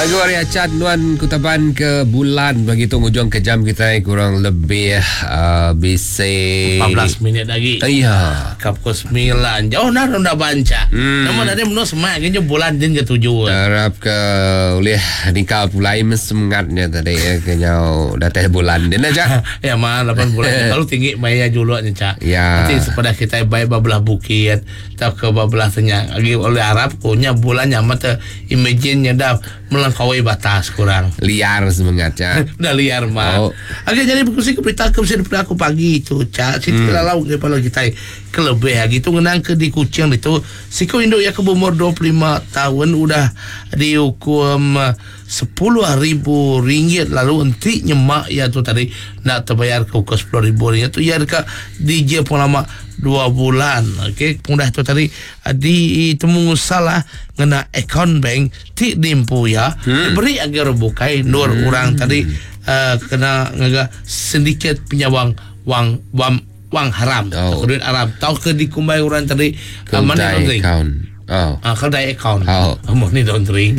Lagu Arya Chat Nuan Kutaban ke bulan begitu hujung ke jam kita kurang lebih bisa 14 minit lagi. Iya. Kap ko 9. Jauh na ronda banca. Namun ada menurut semak kayaknya bulan din ke 7. Harap ke oleh nikah mulai semangatnya tadi kayaknya dah teh bulan din aja. Ya mah 8 bulan kalau tinggi maya juluknya cak. Ya. Nanti sepada kita baik babelah bukit atau ke babelah tanya lagi oleh Arab punya bulannya mata imagine-nya dah melangkaui batas kurang liar semangatnya. Udah liar mah. Agak jadi berkusi berita daripada aku pagi itu cak situ lalau daripada kita kelebih gitu ngenang ke di Kucing itu si kau induk ya ke umur 25 tahun udah dihukum 10.000 ringgit lalu enti nyemak ya tu tadi nak terbayar ke 10.000 ringgit tu ya dekat DJ pengalaman 2 bulan. Okey mudah tu tadi ditemu salah ngena account bank ti dimpu ya beri agar bukai nur orang tadi kena ngaga sedikit penyawang wang haram duit haram tahu ke dikumbai orang tadi mana account kedai account mau ni don't ring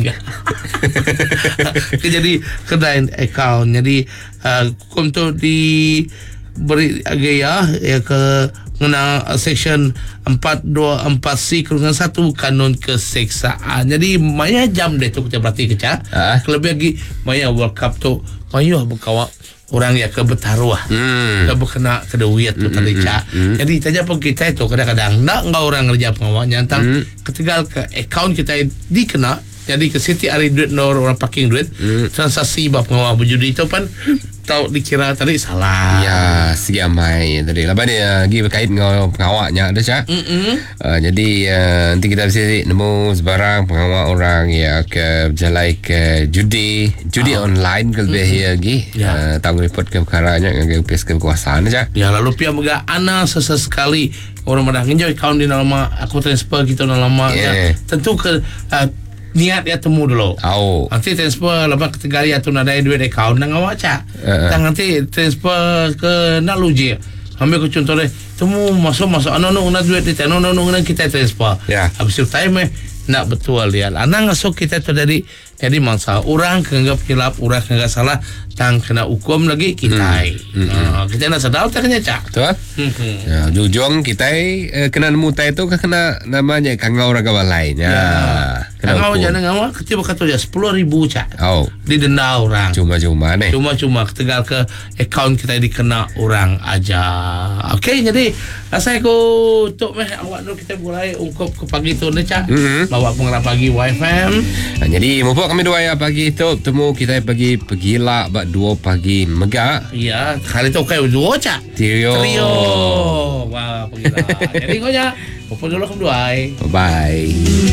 jadi kedai account jadi untuk diberi agak ya ke kena section 424C kurungan 1 kanun keseksaan. Jadi maya jam deh tu kita berarti kecak kelebih lagi maya World Cup tu maya berkawan orang ya ke bertaruh dah berkena ke duit tu tadi cak. Jadi tanya pun kita itu kadang-kadang enggak orang kerja pengawal nyantang ketika ke account kita dikena jadi ke Siti hari duit orang parking duit transaksi bab pengawal berjudi itu kan tahu dikira tadi salah ya siamai tadi lepas ni lagi berkait dengan pengawaknya ada cak jadi nanti kita bisa nemu sebarang pengawak orang ya ke berjalai ke judi online ke lebih lagi tahu report ke perkaranya dengan pihak kekuasaan cak ya lalu pihak mega ana sesekali orang madah nginjau account di nama aku transfer gitu nama tentu ke niat ya temu dulu. Nanti transfer lepas ketiga hari atau ada duit account nang awak cak. Dan nanti transfer ke nak luji. Ambil ke contoh deh. Temu masuk nak duit di tano kita transfer. Habis itu time nak betul dia. Anang asok kita tu dari jadi mangsa orang kenggap kilap orang kenggap salah tang kena hukum lagi kita. Kita nak sedar tak kena cak. Betul. Jujung kita kena nemu tai tu kena namanya kangau raga lain. Kangau jangan ngawak ketiba kata dia 10.000 cak. Didenda orang. Cuma-cuma nih. Cuma ketegal ke account kita dikena orang aja. Okey jadi saya ko tok meh awak nu kita mulai ungkap ke pagi tu ni cak. Bawa pengarah pagi YFM. Jadi mumpuk kami dua ya pagi tu temu kita pergi lah bak 2 pagi megak. Ya, kali tu kayak 2 cak. Trio. Wah, pergi lah. Jadi kau ya. Mumpuk dulu ke 2. Bye.